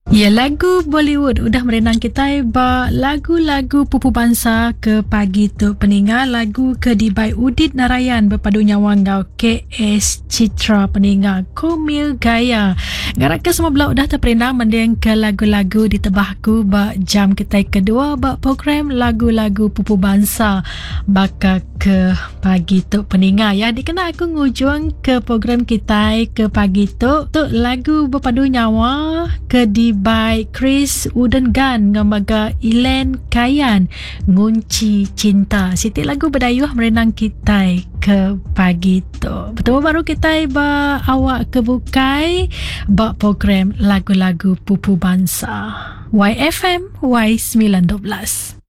Ya, lagu Bollywood udah merenang kita ba lagu-lagu pupu bangsa ke pagi tu peningat lagu ke Dibai Udit Narayan berpadu nyawang gau KS Citra peningat Komil Gaya. Garaka semua belah udah terperenang mending ke lagu-lagu di tebahku ba jam kita kedua ba program lagu-lagu pupu bangsa baka ke pagi tu peningat ya. Dikena aku ngujung ke program kita ke pagi tu lagu berpadu nyawa ke by Chris Udengan ngamaga Ilen Kayan Ngunci Cinta. Siti lagu berdayuh merenang kita ke pagi tu. Betul baru kita ba awak kebukai ba program lagu-lagu pupu bangsa. YFM Y19.